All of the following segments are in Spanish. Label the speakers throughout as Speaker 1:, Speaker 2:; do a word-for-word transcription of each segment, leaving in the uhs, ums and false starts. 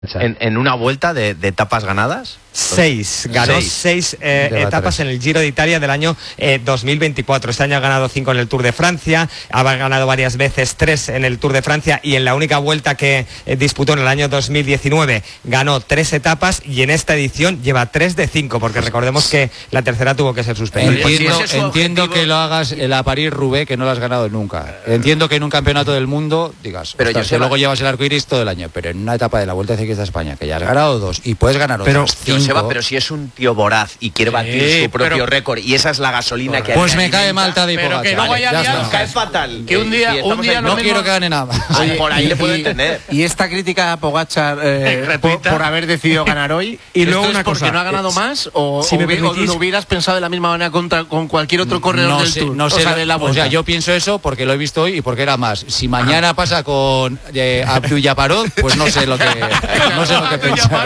Speaker 1: En, en una vuelta de, de etapas ganadas.
Speaker 2: Seis, ganó seis, seis eh, etapas en el Giro de Italia del año eh, dos mil veinticuatro. Este año ha ganado cinco en el Tour de Francia, ha ganado varias veces tres en el Tour de Francia y en la única vuelta que eh, disputó en el año dos mil diecinueve ganó tres etapas y en esta edición lleva tres de cinco, porque recordemos que la tercera tuvo que ser suspendida.
Speaker 3: Entiendo, si entiendo que lo hagas en la París-Roubaix, que no lo has ganado nunca. Entiendo que en un campeonato del mundo digas, pero yo sé, luego llevas el arco iris todo el año, pero en una etapa de la Vuelta Ciclista a España, que ya has ganado dos y puedes ganar
Speaker 1: pero,
Speaker 3: otros cinco.
Speaker 1: Joseba, pero si es un tío voraz y quiere batir sí, su propio pero, récord y esa es la gasolina que
Speaker 3: pues me cae mal Tadej Pogačar.
Speaker 4: Pero que luego haya días,
Speaker 1: cae fatal.
Speaker 4: Que un día, un día
Speaker 3: no quiero que gane nada más.
Speaker 1: Oye, por ahí le puedo entender.
Speaker 5: Y esta crítica a Pogačar eh, por, por haber decidido ganar hoy, y luego una cosa, porque no ha ganado más o,
Speaker 2: si
Speaker 5: o,
Speaker 2: me
Speaker 5: o lo hubieras pensado de la misma manera contra, con cualquier otro corredor
Speaker 3: no
Speaker 5: del
Speaker 3: sé,
Speaker 5: Tour.
Speaker 3: No sé,
Speaker 5: o sea, de la
Speaker 3: o sea, yo pienso eso porque lo he visto hoy y porque era más. Si mañana pasa con eh, Abdul-Jabbarov, pues no sé lo que no sé lo que pensar.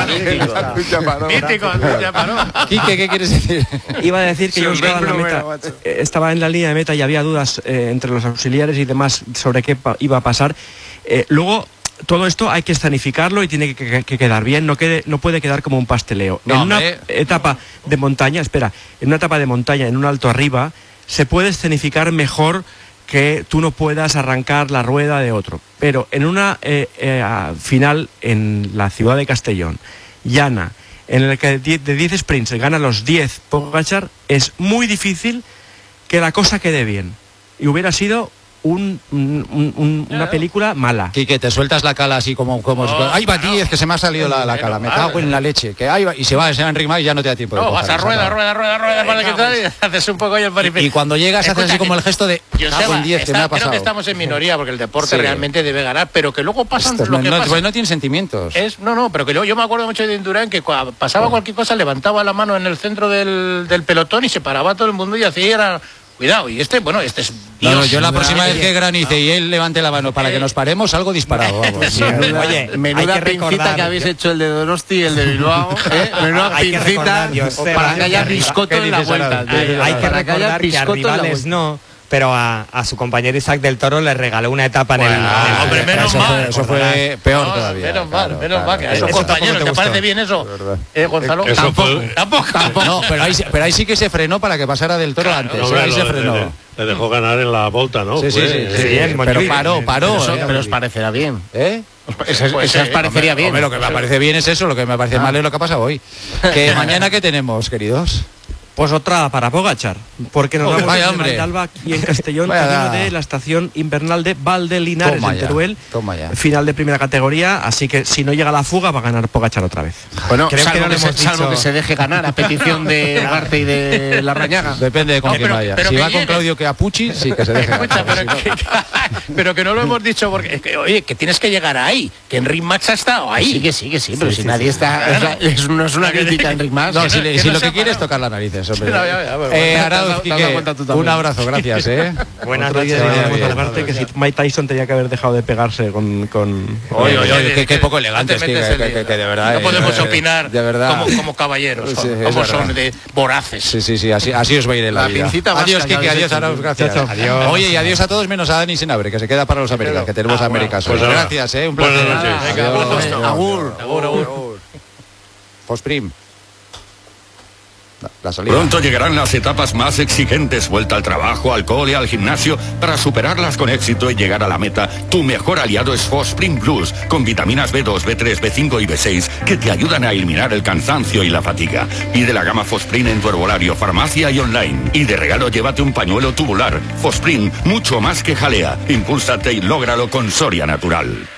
Speaker 4: Mítico, Abdul-Jabbarov.
Speaker 3: Quique, ¿qué quieres decir?
Speaker 2: Iba a decir que yo estaba en la meta, eh, estaba en la línea de meta y había dudas eh, entre los auxiliares y demás sobre qué iba a pasar. Eh, luego todo esto hay que escenificarlo y tiene que, que, que quedar bien, no quede, no puede quedar como un pasteleo. No, en una hombre. etapa de montaña, espera, en una etapa de montaña, en un alto arriba, se puede escenificar mejor que tú no puedas arrancar la rueda de otro. Pero en una eh, eh, final en la ciudad de Castellón, llana, en el que de diez sprints gana los diez Pogačar, es muy difícil que la cosa quede bien. Y hubiera sido un, un, un, una película mala.
Speaker 3: Quique, te sueltas la cala así como... como oh, ¡ay, va diez! Que se me ha salido la, la cala. Me cago en la leche. Que ahí va, y se va, se va Enric Mas y ya no te da tiempo.
Speaker 4: No, vas a rueda, rueda, rueda, rueda, rueda, que tal, y haces un poco ahí el paripé.
Speaker 3: Y cuando llegas haces así como el gesto de...
Speaker 4: Yo sé, en diez, que me ha pasado. Creo que estamos en minoría porque el deporte sí. realmente debe ganar, pero que luego pasan
Speaker 3: Esto,
Speaker 4: lo
Speaker 3: no,
Speaker 4: que
Speaker 3: no,
Speaker 4: pasa.
Speaker 3: Pues no tiene sentimientos.
Speaker 4: Es, no, no, pero que luego yo me acuerdo mucho de Indurain que cuando pasaba oh. cualquier cosa levantaba la mano en el centro del, del pelotón y se paraba todo el mundo y hacía... Era, cuidado, y este, bueno, este es...
Speaker 3: Dios, no, no, yo la próxima vez que granice no. y él levante la mano para que nos paremos, algo disparado, vamos.
Speaker 5: Sí, menuda, Oye, menuda que pincita recordar, que habéis yo... hecho el de Donosti y el de Bilbao, ¿eh? Menuda hay pincita que recordar, para que haya riscoto en la vuelta.
Speaker 2: Hay, hay que recordar que a rivales no... pero a, a su compañero Isaac del Toro le regaló una etapa bueno, en el...
Speaker 4: Ah, hombre, menos
Speaker 3: eso
Speaker 4: mal.
Speaker 3: Fue, eso fue peor no, todavía.
Speaker 4: Menos mal,
Speaker 3: claro,
Speaker 4: menos
Speaker 3: claro,
Speaker 4: mal. Que a esos
Speaker 2: eso
Speaker 4: compañeros, ¿te, ¿te parece bien eso? ¿Eh, Gonzalo?
Speaker 6: Eso
Speaker 4: tampoco,
Speaker 6: fue...
Speaker 4: tampoco, tampoco.
Speaker 3: No, pero ahí, pero ahí sí que se frenó para que pasara del Toro claro, antes.
Speaker 6: No,
Speaker 3: ahí
Speaker 6: no,
Speaker 3: se
Speaker 6: le,
Speaker 3: frenó.
Speaker 6: Le, le dejó ganar en la volta, ¿no?
Speaker 3: Sí, sí,
Speaker 6: pues,
Speaker 3: sí.
Speaker 6: eh,
Speaker 3: sí, sí bien,
Speaker 2: pero
Speaker 3: bien, paró, paró.
Speaker 5: Pero, eso,
Speaker 3: eh,
Speaker 5: pero os parecerá bien.
Speaker 3: ¿Eh?
Speaker 5: Eso, eso pues, os parecería
Speaker 3: hombre,
Speaker 5: bien.
Speaker 3: Hombre, lo que me parece bien es eso, lo que me parece ah. mal es lo que ha pasado hoy. Que mañana, ¿qué tenemos, queridos?
Speaker 2: Pues otra para Pogačar, porque nos
Speaker 3: oh,
Speaker 2: vamos
Speaker 3: vaya,
Speaker 2: a Vallalba aquí en Castellón, camino de la estación invernal de Valdelinares en Teruel, final de primera categoría, así que si no llega la fuga va a ganar Pogačar otra vez.
Speaker 5: Bueno, creo
Speaker 2: salvo
Speaker 5: que, no
Speaker 2: que,
Speaker 5: se,
Speaker 2: dicho...
Speaker 5: salvo que se deje ganar a petición de Garte y de Larrañaga.
Speaker 3: Depende de con no, quién
Speaker 4: pero,
Speaker 3: vaya.
Speaker 4: Pero
Speaker 3: si va
Speaker 4: llegue.
Speaker 3: con Claudio Chiappucci, sí que se deje
Speaker 4: Escucha,
Speaker 3: ganar.
Speaker 4: Pero, que, pero que no lo hemos dicho porque, es que, oye, que tienes que llegar ahí, que Enric Mas ha estado ahí.
Speaker 5: Sí, que sí, que sí, pero
Speaker 4: sí,
Speaker 5: si
Speaker 4: sí,
Speaker 5: nadie
Speaker 4: sí,
Speaker 5: está...
Speaker 4: sí.
Speaker 5: O sea, es, no es una crítica a Enric Mas.
Speaker 3: No, si, le, si lo que quiere es tocar las narices, hombre.
Speaker 4: No, ya, ya,
Speaker 3: eh, Arauz, Quique, un abrazo, gracias, ¿eh?
Speaker 2: Buenas noches. Aparte que si Mike Tyson tenía que haber dejado de pegarse con... con...
Speaker 3: Oye, oye, oye, qué, qué poco elegantes, que, que, que, que, que de verdad...
Speaker 4: No podemos
Speaker 3: eh,
Speaker 4: opinar
Speaker 3: de verdad.
Speaker 4: Como, como caballeros,
Speaker 3: sí,
Speaker 4: como son de voraces.
Speaker 3: Sí, sí, sí, así, así os va a ir en la, la vida. Adiós, Quique, adiós, Arauz, gracias. Chao, chao. Adiós. Oye, y adiós a todos menos a Dani Senabre, que se queda para los Américas, que tenemos ah, Américas. Pues gracias, ¿eh? Un placer.
Speaker 4: Agur, agur, agur.
Speaker 3: Postprim.
Speaker 7: La Pronto llegarán las etapas más exigentes, vuelta al trabajo, al cole, al gimnasio. Para superarlas con éxito y llegar a la meta, tu mejor aliado es Fosprin Plus, con vitaminas B dos, B tres, B cinco y B seis, que te ayudan a eliminar el cansancio y la fatiga. Pide la gama Fosprin en tu herbolario, farmacia y online. Y de regalo llévate un pañuelo tubular. Fosprin, mucho más que jalea. Impúlsate y lógralo con Soria Natural.